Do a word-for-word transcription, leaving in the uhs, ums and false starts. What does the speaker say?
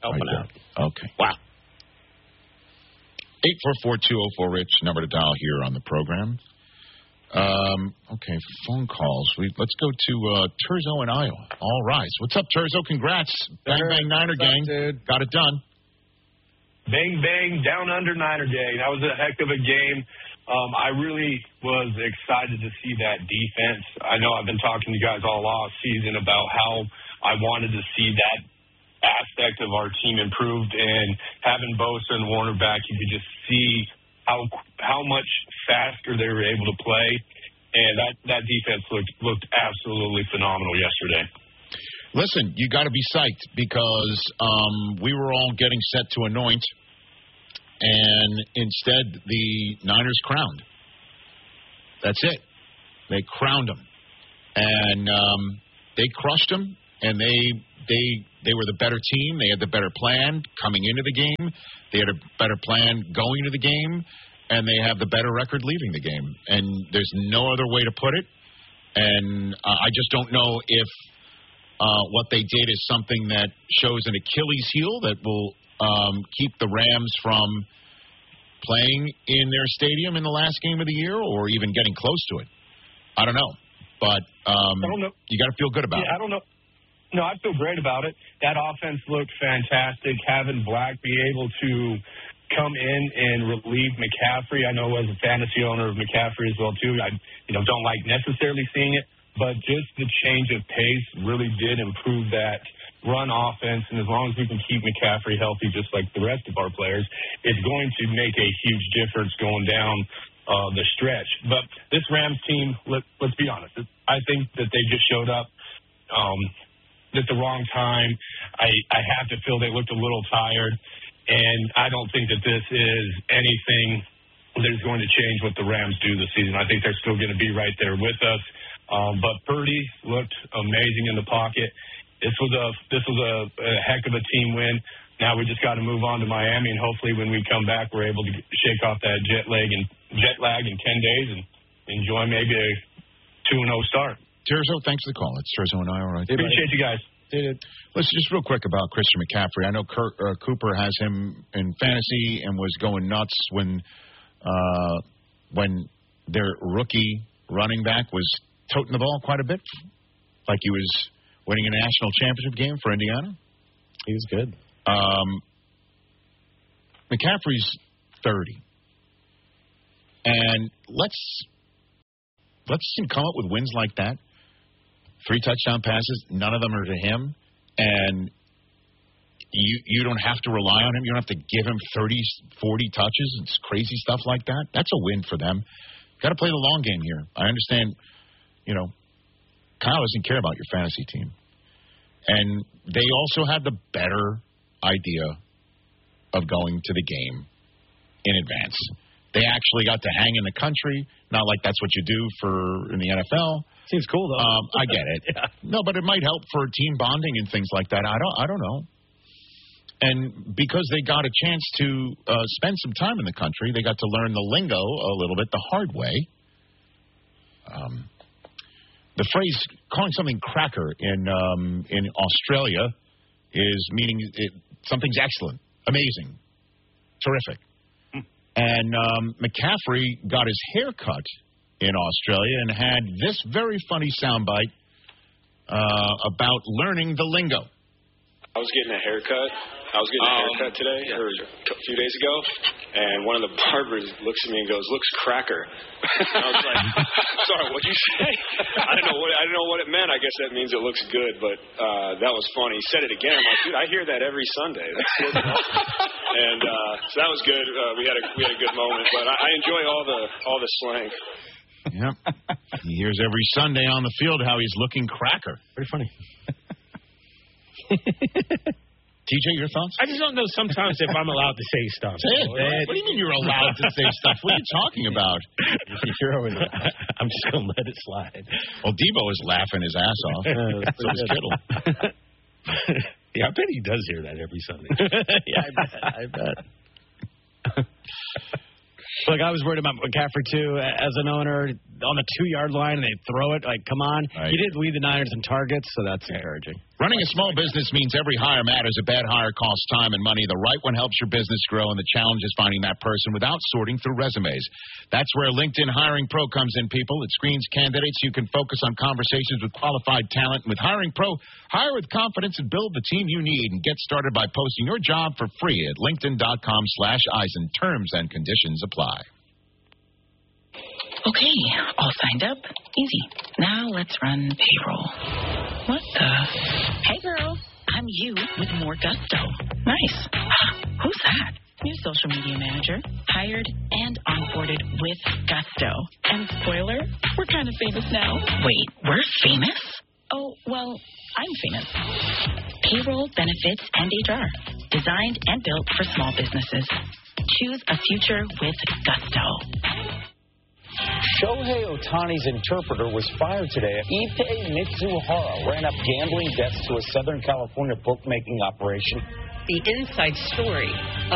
Helping right out. There. Okay. Wow. eight four four, two oh four, RICH, number to dial here on the program. Um, okay, phone calls. We Let's go to uh, Terzo in Iowa. All rise. What's up, Terzo? Congrats. Bang, bang, Niner What's gang. up, dude? Got it done. Bang, bang, down under Niner gang. That was a heck of a game. Um, I really was excited to see that defense. I know I've been talking to you guys all off season about how I wanted to see that aspect of our team improved, and having Bosa and Warner back, you could just see how how much faster they were able to play, and that, that defense looked looked absolutely phenomenal yesterday. Listen, you got to be psyched because um, we were all getting set to anoint, and instead the Niners crowned. That's it. They crowned them, and um, they crushed them, and they they they were the better team. They had the better plan coming into the game. They had a better plan going into the game, and they have the better record leaving the game. And there's no other way to put it. And uh, I just don't know if uh, what they did is something that shows an Achilles heel that will um, keep the Rams from playing in their stadium in the last game of the year or even getting close to it. I don't know. But um, I don't know. You got to feel good about yeah, it. I don't know. No, I feel great about it. That offense looked fantastic. Having Black be able to come in and relieve McCaffrey. I know as a fantasy owner of McCaffrey as well, too. I you know don't like necessarily seeing it, but just the change of pace really did improve that run offense. And as long as we can keep McCaffrey healthy, just like the rest of our players, it's going to make a huge difference going down uh, the stretch. But this Rams team, let, let's be honest, I think that they just showed up Um, at the wrong time. I, I have to feel they looked a little tired, and I don't think that this is anything that is going to change what the Rams do this season. I think they're still going to be right there with us. Um, but Purdy looked amazing in the pocket. This was a this was a, a heck of a team win. Now we just got to move on to Miami, and hopefully when we come back, we're able to shake off that jet lag and jet lag in ten days and enjoy maybe a two and oh start. Terzo, thanks for the call. It's Terzo and I. All right. Appreciate you guys. Dude. Listen, just real quick about Christian McCaffrey. I know Kurt, uh, Cooper has him in fantasy and was going nuts when uh, when their rookie running back was toting the ball quite a bit, like he was winning a national championship game for Indiana. He was good. Um, McCaffrey's thirty, and let's let's see him come up with wins like that. Three touchdown passes, none of them are to him, and you you don't have to rely on him. You don't have to give him thirty, forty touches and crazy stuff like that. That's a win for them. Got to play the long game here. I understand, you know, Kyle doesn't care about your fantasy team. And they also had the better idea of going to the game in advance. They actually got to hang in the country, not like that's what you do for in the N F L. Seems cool though. Um, I get it. Yeah. No, but it might help for team bonding and things like that. I don't. I don't know. And because they got a chance to uh, spend some time in the country, they got to learn the lingo a little bit the hard way. Um, the phrase calling something cracker in um, in Australia is meaning it, something's excellent, amazing, terrific. And um, McCaffrey got his hair cut in Australia and had this very funny soundbite uh, about learning the lingo. I was getting a haircut. I was getting a Um, haircut today, yeah, or sure. a few days ago, and one of the barbers looks at me and goes, "Looks cracker." And I was like, "Sorry, what'd you say?" I didn't know what I didn't know what it meant. I guess that means it looks good, but uh, that was funny. He said it again. I'm like, "Dude, I hear that every Sunday." That's good. And uh, so that was good. Uh, we had a we had a good moment, but I, I enjoy all the all the slang. Yep. He hears every Sunday on the field how he's looking cracker. Pretty funny. T J, your thoughts? I just don't know sometimes if I'm allowed to say stuff. Say it. What do you mean you're allowed to say stuff? What are you talking about? You're over there. I'm just going to let it slide. Well, Debo is laughing his ass off. Uh, so is Kittle. Yeah, I bet he does hear that every Sunday. Yeah, I bet. I bet. Look, I was worried about McCaffrey, too. As an owner, on the two-yard line and they throw it. Like, come on. Right. He did lead the Niners in targets, so that's encouraging. Running a small business means every hire matters. A bad hire costs time and money. The right one helps your business grow, and the challenge is finding that person without sorting through resumes. That's where LinkedIn Hiring Pro comes in, people. It screens candidates. You can focus on conversations with qualified talent. With Hiring Pro, hire with confidence and build the team you need. And get started by posting your job for free at linkedin.com slash Eisen. Terms and conditions apply. Okay, all signed up. Easy. Now let's run payroll. What the? Hey, girl. I'm you with more gusto. Nice. Who's that? New social media manager. Hired and onboarded with gusto. And spoiler, we're kind of famous now. Wait, we're famous? Oh, well, I'm famous. Payroll, benefits, and H R. Designed and built for small businesses. Choose a future with gusto. Shohei Ohtani's interpreter was fired today. Ippei Mitsuhara ran up gambling debts to a Southern California bookmaking operation. The inside story